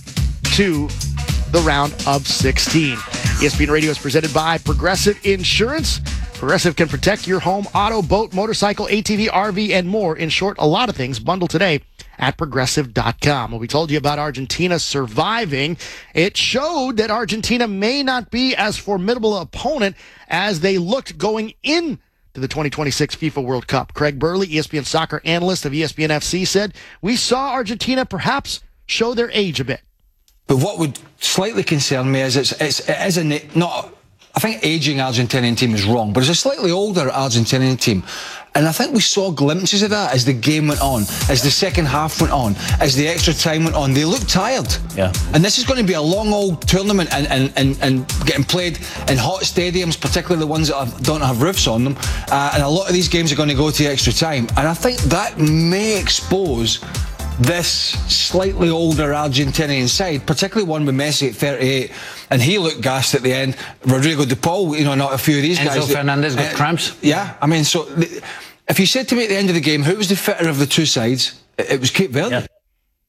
Speaker 2: to the round of sixteen. E S P N Radio is presented by Progressive Insurance. Progressive can protect your home, auto, boat, motorcycle, A T V, R V, and more. In short, a lot of things. Bundle today at progressive dot com. Well, we told you about Argentina surviving. It showed that Argentina may not be as formidable an opponent as they looked going in to the twenty twenty-six FIFA World Cup. Craig Burley, E S P N soccer analyst of E S P N F C, said, "We saw Argentina perhaps show their age a bit."
Speaker 4: But what would slightly concern me is it's, it's, it is a not... I think aging Argentinian team is wrong, but it's a slightly older Argentinian team. And I think we saw glimpses of that as the game went on, as the second half went on, as the extra time went on. They looked tired.
Speaker 5: Yeah.
Speaker 4: And this is going to be a long old tournament and, and, and, and getting played in hot stadiums, particularly the ones that have, don't have roofs on them. Uh, and a lot of these games are going to go to extra time. And I think that may expose this slightly older Argentinian side, particularly one with Messi at thirty-eight, and he looked gassed at the end. Rodrigo De Paul, you know, not a few of these
Speaker 5: Enzo
Speaker 4: guys.
Speaker 5: Enzo Fernandez got
Speaker 4: uh,
Speaker 5: cramps.
Speaker 4: Yeah, I mean, so if you said to me at the end of the game, who was the fitter of the two sides, it was Cape Verde.
Speaker 5: Yeah.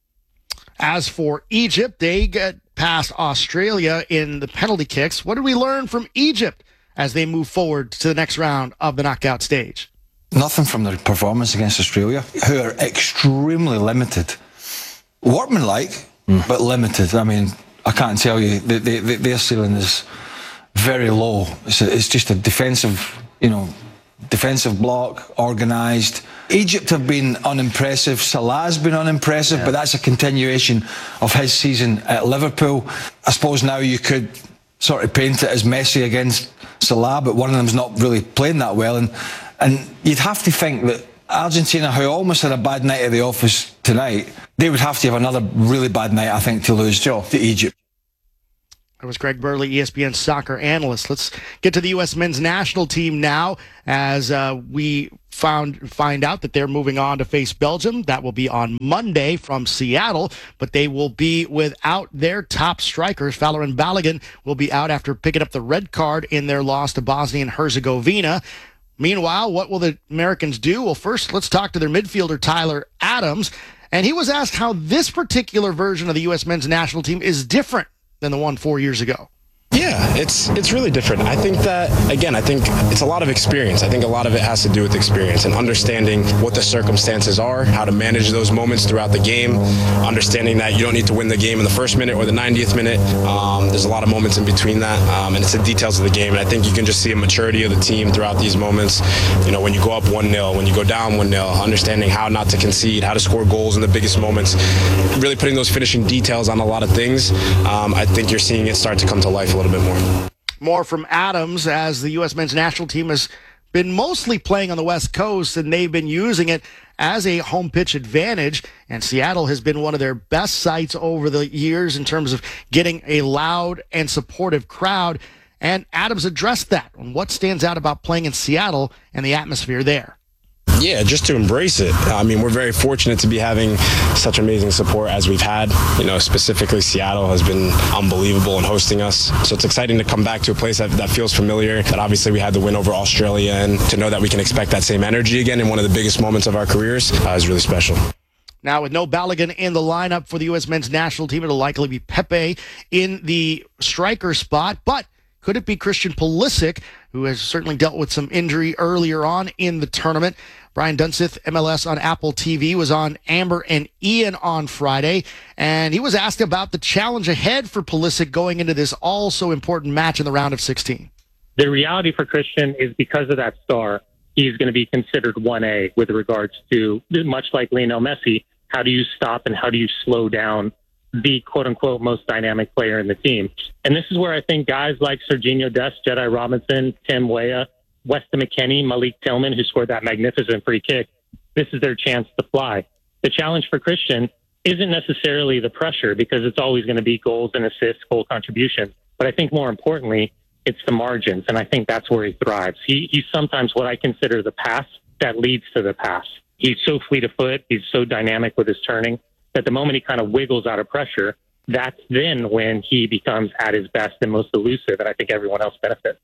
Speaker 2: As for Egypt, they get past Australia in the penalty kicks. What did we learn from Egypt as they move forward to the next round of the knockout stage?
Speaker 4: Nothing from their performance against Australia, who are extremely limited. Workmanlike, mm. but limited. I mean, I can't tell you, they, they, they, their ceiling is very low. It's, a, it's just a defensive, you know, defensive block, organised. Egypt have been unimpressive. Salah's been unimpressive, yeah. but that's a continuation of his season at Liverpool. I suppose now you could sort of paint it as Messi against Salah, but one of them's not really playing that well. And And you'd have to think that Argentina, who almost had a bad night at the office tonight, they would have to have another really bad night, I think, to lose to Egypt.
Speaker 2: That was Craig Burley, E S P N soccer analyst. Let's get to the U S men's national team now, as uh, we found find out that they're moving on to face Belgium. That will be on Monday from Seattle, but they will be without their top strikers. Fowler and Balogun will be out after picking up the red card in their loss to Bosnia and Herzegovina. Meanwhile, what will the Americans do? Well, first, let's talk to their midfielder, Tyler Adams. And he was asked how this particular version of the U S men's national team is different than the one four years ago.
Speaker 6: Yeah, it's it's really different. I think that, again, I think it's a lot of experience. I think a lot of it has to do with experience and understanding what the circumstances are, how to manage those moments throughout the game, understanding that you don't need to win the game in the first minute or the ninetieth minute. Um, there's a lot of moments in between that, um, and it's the details of the game. And I think you can just see a maturity of the team throughout these moments. You know, when you go up one nil, when you go down one nil, understanding how not to concede, how to score goals in the biggest moments, really putting those finishing details on a lot of things. Um, I think you're seeing it start to come to life a little bit more.
Speaker 2: More from Adams, as the U S men's national team has been mostly playing on the West Coast, and they've been using it as a home pitch advantage. And Seattle has been one of their best sites over the years in terms of getting a loud and supportive crowd. And Adams addressed that on what stands out about playing in Seattle and the atmosphere there.
Speaker 6: Yeah, just to embrace it. I mean, we're very fortunate to be having such amazing support as we've had. You know, specifically Seattle has been unbelievable in hosting us. So it's exciting to come back to a place that, that feels familiar, that obviously we had the win over Australia, and to know that we can expect that same energy again in one of the biggest moments of our careers uh, is really special.
Speaker 2: Now, with no Balogun in the lineup for the U S men's national team, it'll likely be Pepe in the striker spot, but could it be Christian Pulisic, who has certainly dealt with some injury earlier on in the tournament? Brian Dunseth, M L S on Apple T V, was on Amber and Ian on Friday, and he was asked about the challenge ahead for Pulisic going into this also important match in the round of sixteen.
Speaker 5: The reality for Christian is because of that star, he's going to be considered one A with regards to, much like Lionel Messi, how do you stop and how do you slow down the quote-unquote most dynamic player in the team. And this is where I think guys like Serginho Dest, Jedi Robinson, Tim Weah, Weston McKennie, Malik Tillman, who scored that magnificent free kick, this is their chance to fly. The challenge for Christian isn't necessarily the pressure, because it's always going to be goals and assists, goal contributions. But I think more importantly, it's the margins, and I think that's where he thrives. He, he's sometimes what I consider the pass that leads to the pass. He's so fleet of foot, he's so dynamic with his turning, that the moment he kind of wiggles out of pressure, that's then when he becomes at his best and most elusive, and I think everyone else benefits.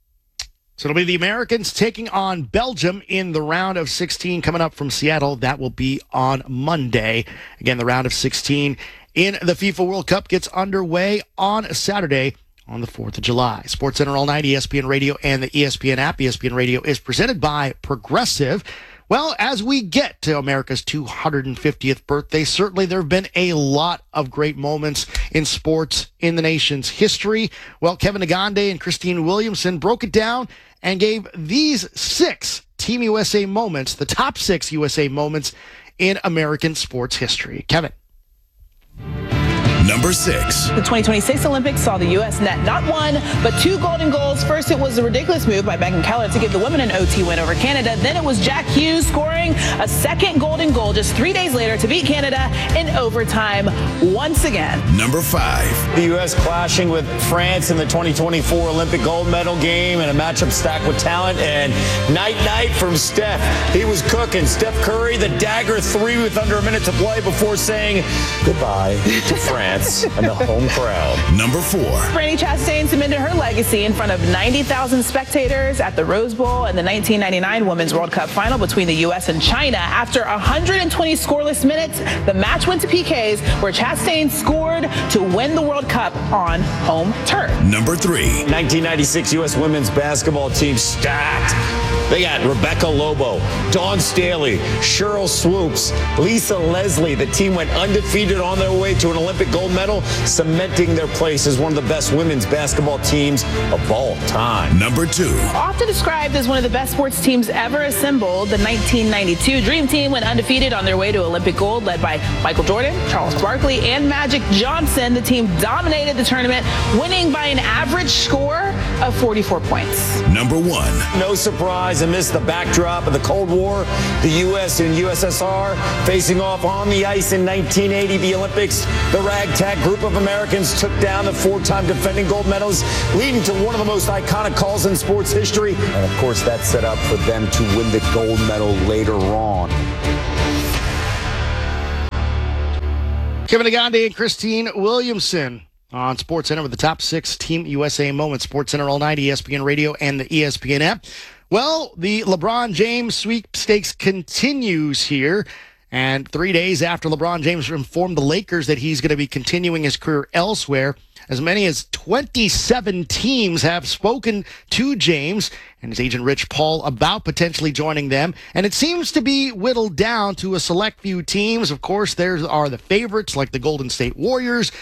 Speaker 2: So it'll be the Americans taking on Belgium in the round of sixteen coming up from Seattle. That will be on Monday. Again, the round of sixteen in the FIFA World Cup gets underway on Saturday on the fourth of July. SportsCenter all night, E S P N Radio, and the E S P N app. E S P N Radio is presented by Progressive. Well, as we get to America's two hundred fiftieth birthday, certainly there have been a lot of great moments in sports in the nation's history. Well, Kevin Negande and Christine Williamson broke it down and gave these six Team U S A moments, the top six U S A moments in American sports history. Kevin.
Speaker 1: Number six.
Speaker 7: The twenty twenty-six Olympics saw the U S net not one, but two golden goals. First, it was a ridiculous move by Megan Keller to give the women an O T win over Canada. Then it was Jack Hughes scoring a second golden goal just three days later to beat Canada in overtime once again.
Speaker 1: Number five.
Speaker 8: The U S clashing with France in the twenty twenty-four Olympic gold medal game, and a matchup stacked with talent. And night-night from Steph. He was cooking. Steph Curry, the dagger three with under a minute to play before saying goodbye to France and the home crowd.
Speaker 1: Number four.
Speaker 7: Brandi Chastain cemented her legacy in front of ninety thousand spectators at the Rose Bowl in the nineteen ninety-nine Women's World Cup final between the U S and China. After one hundred twenty scoreless minutes, the match went to P Ks, where Chastain scored to win the World Cup on home turf.
Speaker 1: Number three.
Speaker 8: nineteen ninety-six U S women's basketball team stacked. They got Rebecca Lobo, Dawn Staley, Cheryl Swoops, Lisa Leslie. The team went undefeated on their way to an Olympic gold medal, cementing their place as one of the best women's basketball teams of all time.
Speaker 1: Number two.
Speaker 7: Often described as one of the best sports teams ever assembled, the nineteen ninety-two Dream Team went undefeated on their way to Olympic gold, led by Michael Jordan, Charles Barkley, and Magic Johnson. The team dominated the tournament, winning by an average score of forty-four points.
Speaker 1: Number one.
Speaker 8: No surprise, amidst the backdrop of the Cold War, the U S and U S S R facing off on the ice in nineteen eighty, the Olympics. The ragtag group of Americans took down the four-time defending gold medals, leading to one of the most iconic calls in sports history. And of course, that set up for them to win the gold medal later on.
Speaker 2: Kevin Negande and Christine Williamson on SportsCenter with the top six Team U S A moments. SportsCenter all night, E S P N Radio, and the E S P N app. Well, the LeBron James sweepstakes continues here. And three days after LeBron James informed the Lakers that he's going to be continuing his career elsewhere, as many as twenty-seven teams have spoken to James and his agent Rich Paul about potentially joining them. And it seems to be whittled down to a select few teams. Of course, there are the favorites like the Golden State Warriors,